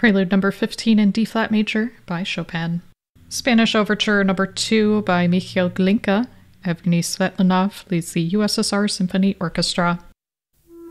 Prelude number 15 in D-flat major by Chopin. Spanish Overture number 2 by Mikhail Glinka. Evgeny Svetlanov leads the USSR Symphony Orchestra.